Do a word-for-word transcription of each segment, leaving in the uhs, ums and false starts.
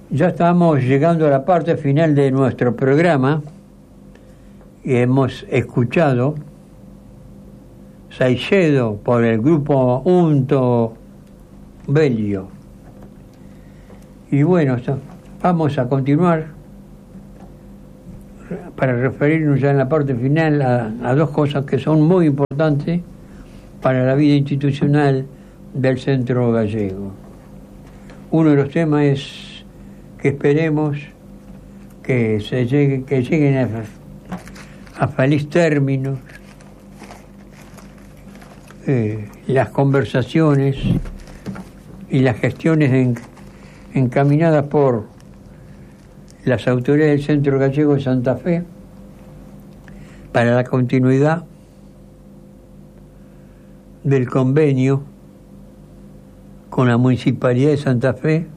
Ya estamos llegando a la parte final de nuestro programa y hemos escuchado Salcedo por el grupo Unto Bellio. Y bueno, vamos a continuar para referirnos ya en la parte final a, a dos cosas que son muy importantes para la vida institucional del Centro Gallego. Uno de los temas es que esperemos que se llegue, que lleguen a, a feliz término eh, las conversaciones y las gestiones en, encaminadas por las autoridades del Centro Gallego de Santa Fe para la continuidad del convenio con la Municipalidad de Santa Fe,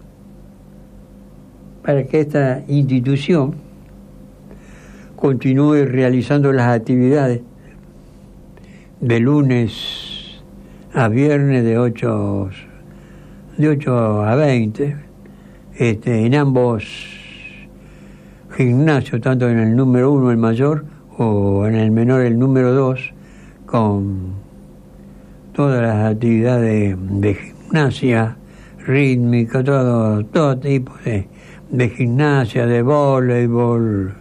para que esta institución continúe realizando las actividades de lunes a viernes de ocho, de ocho a veinte, este, en ambos gimnasios, tanto en el número uno, el mayor, o en el menor, el número dos, con todas las actividades de gimnasia rítmica, todo, todo tipo de de gimnasia, de voleibol,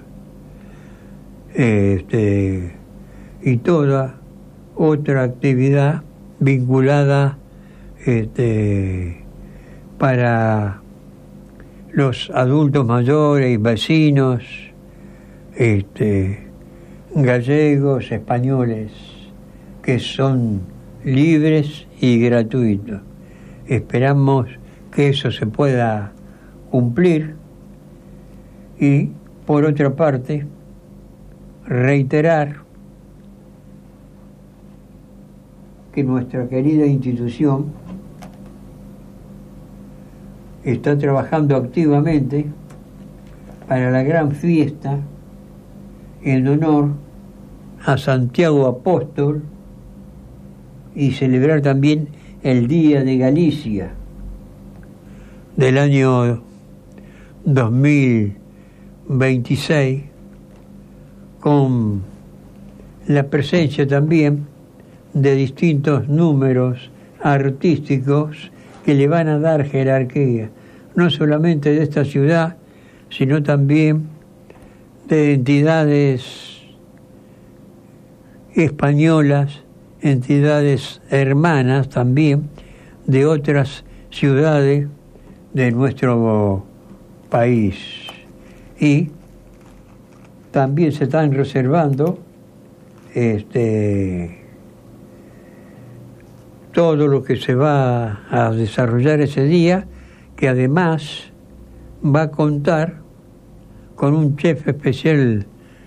este, y toda otra actividad vinculada este, para los adultos mayores y vecinos este, gallegos, españoles, que son libres y gratuitos. Esperamos que eso se pueda cumplir y, por otra parte, reiterar que nuestra querida institución está trabajando activamente para la gran fiesta en honor a Santiago Apóstol y celebrar también el Día de Galicia del año dos mil veintiséis, con la presencia también de distintos números artísticos que le van a dar jerarquía, no solamente de esta ciudad, sino también de entidades españolas, entidades hermanas también de otras ciudades de nuestro país. Y también se están reservando este, todo lo que se va a desarrollar ese día, que además va a contar con un chef especial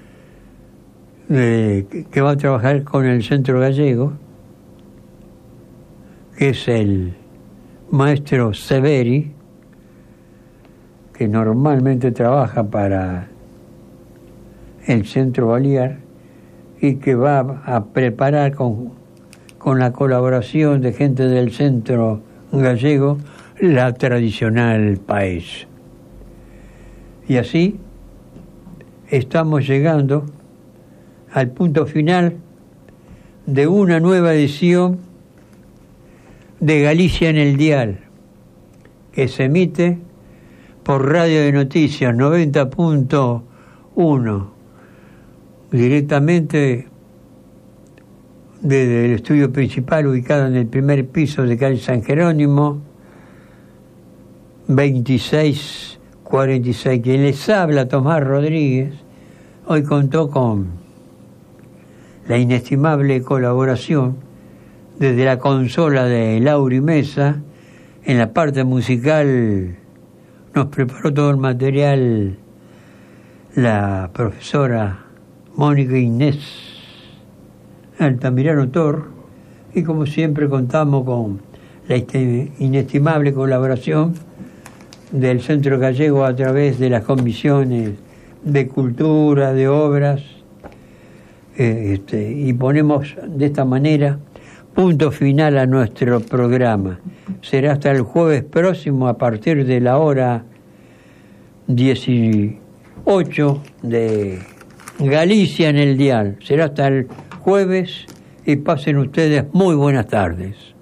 eh, que va a trabajar con el Centro Gallego, que es el maestro Severi, que normalmente trabaja para el Centro Balear y que va a preparar con, con la colaboración de gente del Centro Gallego la tradicional paella. Y así estamos llegando al punto final de una nueva edición de Galicia en el Dial, que se emite por Radio de Noticias noventa punto uno, directamente desde el estudio principal ubicado en el primer piso de calle San Jerónimo, veintiséis cuarenta y seis. Quien les habla, Tomás Rodríguez, hoy contó con la inestimable colaboración desde la consola de Lauri Mesa. En la parte musical nos preparó todo el material la profesora Mónica Inés Altamirano Tor, y como siempre contamos con la inestimable colaboración del Centro Gallego a través de las comisiones de cultura, de obras, eh, este, y ponemos de esta manera punto final a nuestro programa. Será hasta el jueves próximo a partir de la hora dieciocho de Galicia en el dial. Será hasta el jueves y pasen ustedes muy buenas tardes.